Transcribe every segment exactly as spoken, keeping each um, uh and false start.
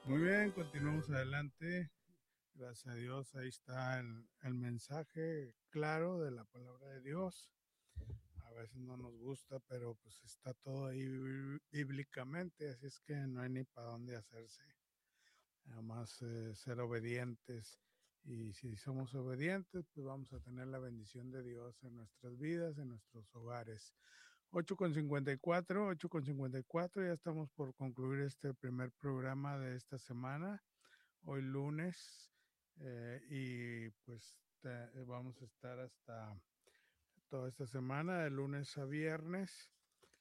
Muy bien, continuamos adelante. Gracias a Dios, ahí está el, el mensaje claro de la palabra de Dios. A veces no nos gusta, pero pues está todo ahí bíblicamente, así es que no hay ni para dónde hacerse. Nada más eh, ser obedientes. Y si somos obedientes, pues vamos a tener la bendición de Dios en nuestras vidas, en nuestros hogares. ocho con cincuenta y cuatro, ocho con cincuenta y cuatro, ya estamos por concluir este primer programa de esta semana, hoy lunes, eh, y pues te, vamos a estar hasta toda esta semana, de lunes a viernes,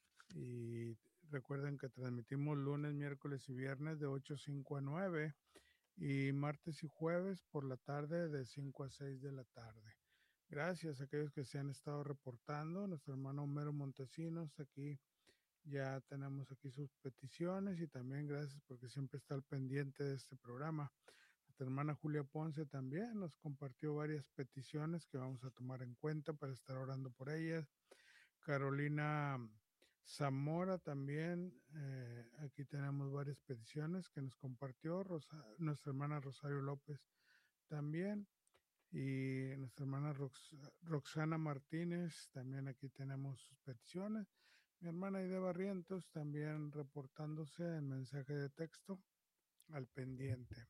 y recuerden que transmitimos lunes, miércoles y viernes de ocho a cinco a nueve, y martes y jueves por la tarde de cinco a seis de la tarde. Gracias a aquellos que se han estado reportando. Nuestro hermano Homero Montesinos, aquí ya tenemos aquí sus peticiones, y también gracias porque siempre está al pendiente de este programa. Nuestra hermana Julia Ponce también nos compartió varias peticiones que vamos a tomar en cuenta para estar orando por ellas. Carolina Zamora también, eh, aquí tenemos varias peticiones que nos compartió. Rosa, nuestra hermana Rosario López también, y nuestra hermana Rox, Roxana Martínez, también aquí tenemos sus peticiones. Mi hermana Aide Barrientos también reportándose en mensaje de texto al pendiente.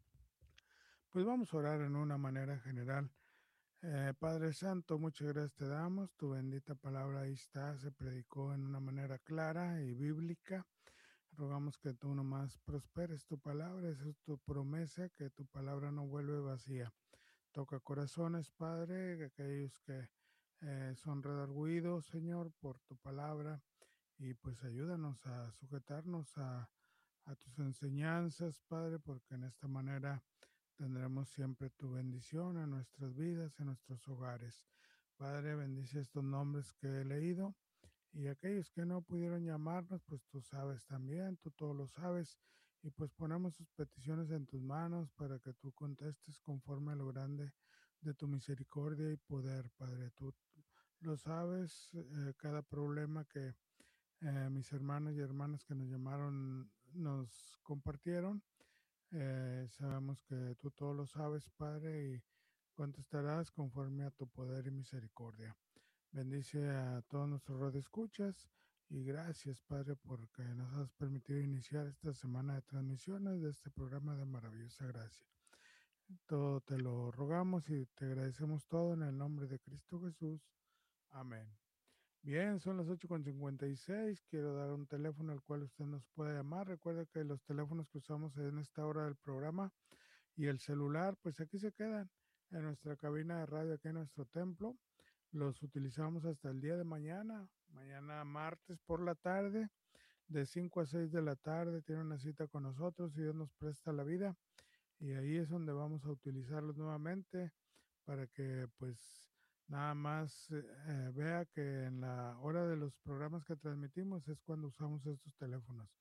Pues vamos a orar en una manera general. Eh, Padre Santo, muchas gracias te damos. Tu bendita palabra ahí está, se predicó en una manera clara y bíblica. Rogamos que tú nomás prosperes tu palabra, esa es tu promesa, que tu palabra no vuelve vacía. Toca corazones, Padre, aquellos que eh, son redarguidos, Señor, por tu palabra, y pues ayúdanos a sujetarnos a, a tus enseñanzas, Padre, porque en esta manera tendremos siempre tu bendición en nuestras vidas, en nuestros hogares. Padre, bendice estos nombres que he leído, y aquellos que no pudieron llamarnos, pues tú sabes también, tú todo lo sabes, y pues ponemos sus peticiones en tus manos para que tú contestes conforme a lo grande de tu misericordia y poder, Padre. Tú lo sabes, eh, cada problema que eh, mis hermanos y hermanas que nos llamaron nos compartieron. Eh, sabemos que tú todo lo sabes, Padre, y contestarás conforme a tu poder y misericordia. Bendice a todos nuestros radioescuchas, y gracias, Padre, porque nos has permitido iniciar esta semana de transmisiones de este programa de maravillosa gracia. Todo te lo rogamos y te agradecemos todo en el nombre de Cristo Jesús. Amén. Bien, son las ocho con cincuenta y seis. Quiero dar un teléfono al cual usted nos puede llamar. Recuerda que los teléfonos que usamos en esta hora del programa y el celular, pues aquí se quedan en nuestra cabina de radio, aquí en nuestro templo. Los utilizamos hasta el día de mañana, mañana martes por la tarde, de cinco a seis de la tarde. Tiene una cita con nosotros, si Dios nos presta la vida, y ahí es donde vamos a utilizarlos nuevamente para que pues nada más eh, vea que en la hora de los programas que transmitimos es cuando usamos estos teléfonos.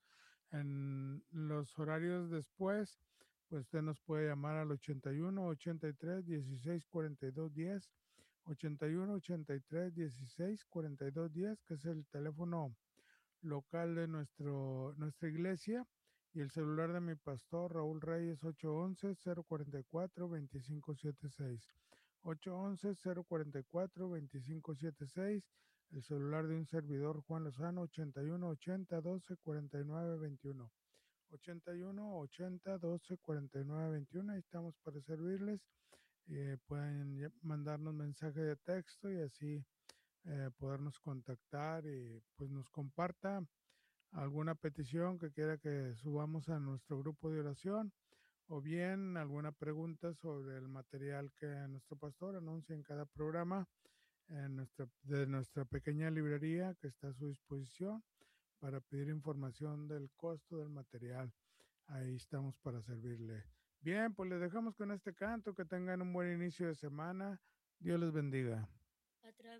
En los horarios después, pues usted nos puede llamar al ochenta y uno, ochenta y tres, dieciséis, cuarenta y dos, diez, ochenta y uno, ochenta y tres, dieciséis, cuarenta y dos, diez, que es el teléfono local de nuestro, nuestra iglesia, y el celular de mi pastor Raúl Reyes, ocho once, cero cuarenta y cuatro, veinticinco setenta y seis. ocho once, cero cuarenta y cuatro, veinticinco setenta y seis. El celular de un servidor Juan Lozano, ochenta y uno, ochenta, doce, cuarenta y nueve, veintiuno. ochenta y uno, ochenta, doce, cuarenta y nueve, veintiuno. Ahí estamos para servirles. Eh, pueden mandarnos mensaje de texto y así eh, podernos contactar, y pues nos comparta alguna petición que quiera que subamos a nuestro grupo de oración, o bien alguna pregunta sobre el material que nuestro pastor anuncia en cada programa en nuestra, de nuestra pequeña librería que está a su disposición, para pedir información del costo del material. Ahí estamos para servirle. Bien, pues les dejamos con este canto. Que tengan un buen inicio de semana. Dios les bendiga. A través